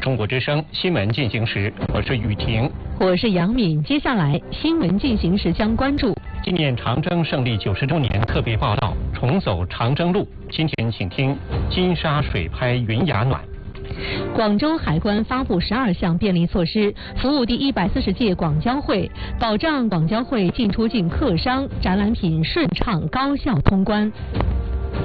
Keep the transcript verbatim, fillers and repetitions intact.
中国之声新闻进行时，我是雨婷， 我是杨敏。接下来新闻进行时将关注纪念长征胜利九十周年特别报道，重走长征路。今天请听金沙水拍云雅暖。 广州海关发布十二项便利措施，服务第一百四十届广交会，保障广交会进出境客商展览品顺畅高效通关。